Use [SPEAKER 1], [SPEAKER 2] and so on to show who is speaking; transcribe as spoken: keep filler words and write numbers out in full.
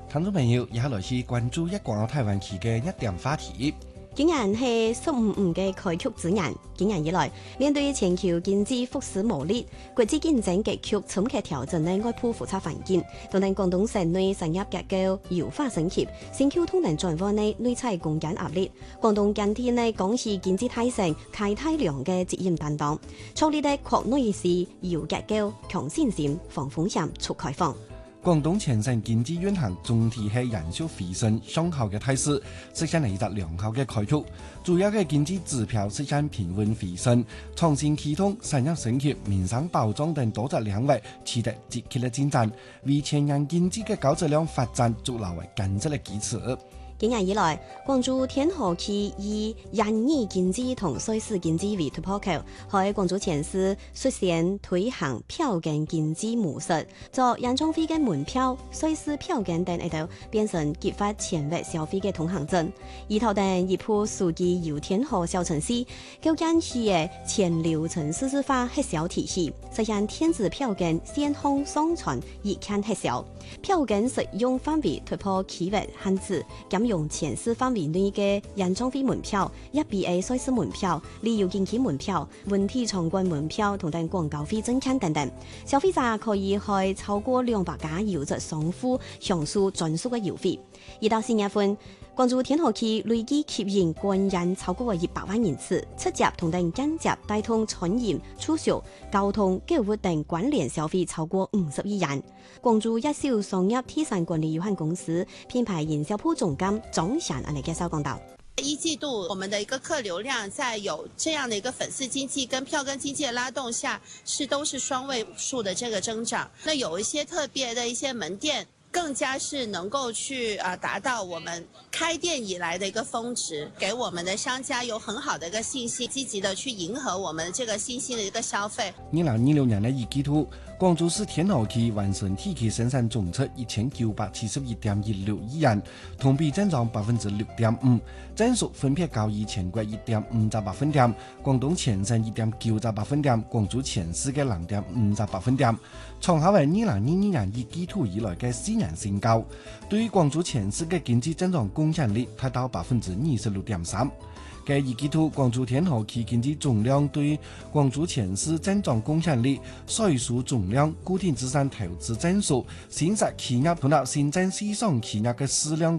[SPEAKER 1] 聽眾朋友，以下來是關注一港澳台灣區嘅一點話題。
[SPEAKER 2] 今年係十五五嘅開局之年，今年以來，面對全球經濟復甦無力、國際競爭急劇衝擊調整嘅外部複雜環境，同埋廣東省內產業結構優化升級、新溝通能轉換嘅內在攻堅壓力，廣東今天呢講是經濟提升開太量嘅責任擔當，處理得國內是有結構、強信心、防風險、促開放。
[SPEAKER 1] 廣東全省經濟運行總體係延續回升向好嘅態勢，實現了一個良好嘅開局。主要嘅經濟指標實現平穩回升，創新啟動、產業升級、民生保障等多個領域取得積極嘅進展，為全年經濟嘅高質量發展築牢為堅實嘅基礎。
[SPEAKER 2] 今年以來，廣州天河區以印尼經濟同瑞士經濟為突破口，喺廣州前市率先推行票根經濟模式，做演唱會嘅門票、瑞士票根等一度變成激發前域消費嘅通行證。而頭等一鋪數據由天河小城市構建起嘅全流程數字化核銷體系，實現電子票根線控上傳一鍵核銷，票根實用範圍突破區域限制，用前市範圍內嘅演唱會門票、一 B A 賽事門票、旅遊景點門票、文體場館門票同等廣告費徵金等等，消費者可以去超過兩百家優質商戶享受專屬嘅優惠。而到四月份，廣州天河區累計吸引觀人超過一百萬人次，直接同等間接帶動餐飲、促銷、交通、購物等關聯消費超過五十億元。廣州一小商業體產管理有限公司品牌營銷部總監張翔安嚟介紹講到：
[SPEAKER 3] 一季度我們的一個客流量，在有這樣的一個粉絲經濟跟票根經濟的拉動下，是都是雙位數的這個增長。那有一些特別的一些門店，更加是能夠去啊達到我們開店以來的一個峰值，給我們的商家有很好的一個信心，積極的去迎合我們這個新興的一個消費。
[SPEAKER 1] 二零二六年的一季度，廣州市天河區完成體系生產總值一千九百七十一點一六億元，同比增長百分之六點五，增速分別高於全國一點五個百分點，廣東全省一點九個百分點，廣州全市嘅兩點五個百分點，創下為二零二二年一季度以來嘅四年新高。對於廣州全市嘅經濟增長貢獻力達到百分之二十六點三。嘅一季度，廣州天河區經濟總量對廣州全市增長貢獻力、稅收總量、固定資產投資增速、新設企業同埋新增市場企業嘅數量